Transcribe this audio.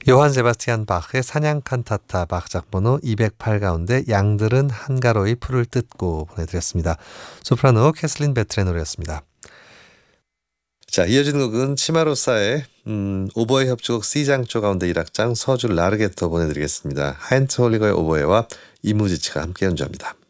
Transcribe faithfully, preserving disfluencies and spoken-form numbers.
요한 세바스티안 바흐의 사냥 칸타타 바흐 작번호 이백팔 가운데 양들은 한가로이 풀을 뜯고 보내드렸습니다. 소프라노 캐슬린 베트의 노래였습니다. 자, 이어지는 곡은 치마로사의 음, 오보에 협주곡 C장조 가운데 일 악장 서줄 라르게토 보내드리겠습니다. 하인트 홀리거의 오보에와 이무지치가 함께 연주합니다.